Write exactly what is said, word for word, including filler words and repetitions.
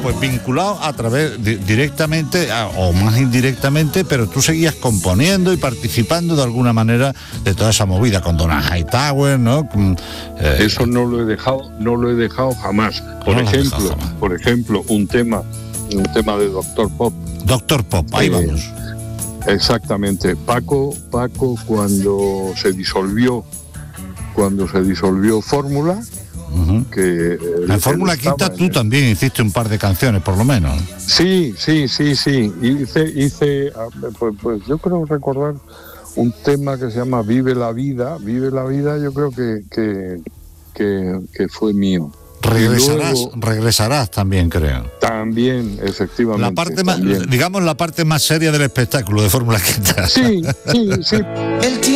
pues vinculado a través di- directamente a, o más indirectamente, pero tú seguías componiendo y participando de alguna manera de toda esa movida con Donna Hightower, ¿no? Con, eh, Eso no lo he dejado, no lo he dejado jamás. Por No lo has ejemplo, dejado jamás. por ejemplo, un tema, un tema de Doctor Pop. Doctor Pop, ahí Eh, vamos. Exactamente. Paco, Paco cuando se disolvió, cuando se disolvió Fórmula, Uh-huh. que eh, En Fórmula él estaba Quinta en tú el- también hiciste un par de canciones, por lo menos. Sí, sí, sí, sí. Hice, hice, ah, pues, pues yo creo recordar un tema que se llama Vive la vida. Vive la vida, yo creo que, que, que, que fue mío. Regresarás, Y luego, regresarás también, creo. también, efectivamente. La parte más, también. digamos, la parte más seria del espectáculo de Fórmula Quinta. Sí, sí, sí. El